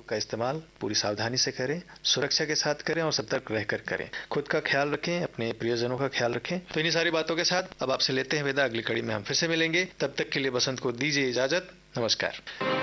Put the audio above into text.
का इस्तेमाल पूरी सावधानी से करें, सुरक्षा के साथ करें और सतर्क रहकर करें। खुद का ख्याल रखें, अपने प्रियजनों का ख्याल रखें। तो इन्हीं सारी बातों के साथ अब आपसे लेते हैं विदा। अगली कड़ी में हम फिर से मिलेंगे। तब तक के लिए बसंत को दीजिए इजाजत। नमस्कार।